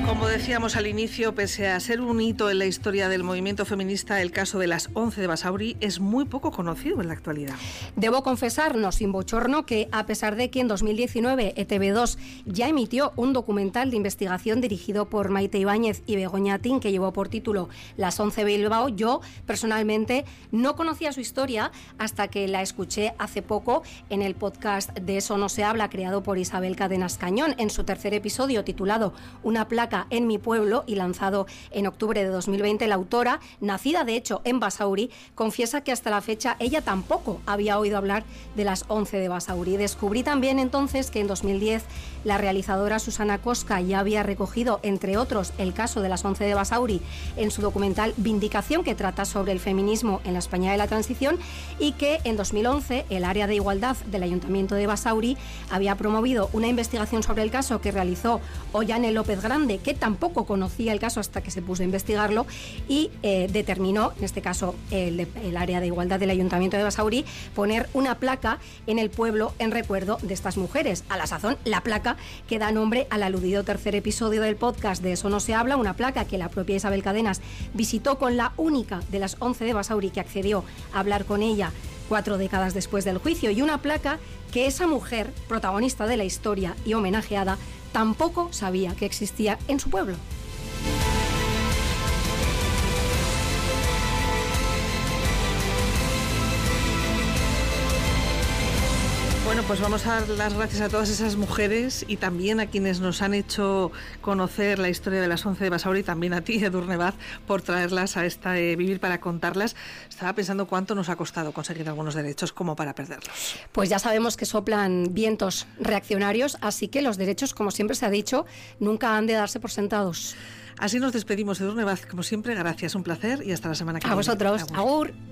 Como decíamos al inicio, pese a ser un hito en la historia del movimiento feminista, el caso de las 11 de Basauri es muy poco conocido en la actualidad. Debo confesarnos sin bochorno que, a pesar de que en 2019 ETV2 ya emitió un documental de investigación dirigido por Maite Ibáñez y Begoña Tin, que llevó por título Las 11 Bilbao, yo personalmente no conocía su historia hasta que la escuché hace poco en el podcast De Eso No Se Habla, creado por Isabel Cadenas Cañón, en su tercer episodio titulado Una placa en mi pueblo y lanzado en octubre de 2020. La autora, nacida de hecho en Basauri, confiesa que hasta la fecha ella tampoco había oído hablar de las 11 de Basauri. Descubrí también entonces que en 2010 la realizadora Susana Cosca ya había recogido, entre otros, el caso de las 11 de Basauri en su documental Vindicación, que trata sobre el feminismo en la España de la transición, y que en 2011 el área de igualdad del Ayuntamiento de Basauri había promovido una investigación sobre el caso que realizó Ollane López Grande, que tampoco conocía el caso hasta que se puso a investigarlo, y determinó, en este caso el área de igualdad del Ayuntamiento de Basauri, poner una placa en el pueblo en recuerdo de estas mujeres. A la sazón, la placa que da nombre al aludido tercer episodio del podcast De Eso No Se Habla, una placa que la propia Isabel Cadenas visitó con la única de las 11 de Basauri que accedió a hablar con ella 4 décadas después del juicio, y una placa que esa mujer, protagonista de la historia y homenajeada, tampoco sabía que existía en su pueblo. Bueno, pues vamos a dar las gracias a todas esas mujeres y también a quienes nos han hecho conocer la historia de las 11 de Basauri, y también a ti, Edurne Baz, por traerlas a esta Vivir para contarlas. Estaba pensando cuánto nos ha costado conseguir algunos derechos como para perderlos. Pues ya sabemos que soplan vientos reaccionarios, así que los derechos, como siempre se ha dicho, nunca han de darse por sentados. Así nos despedimos, Edurne Baz. Como siempre, gracias, un placer y hasta la semana que viene. A vosotros. Agur.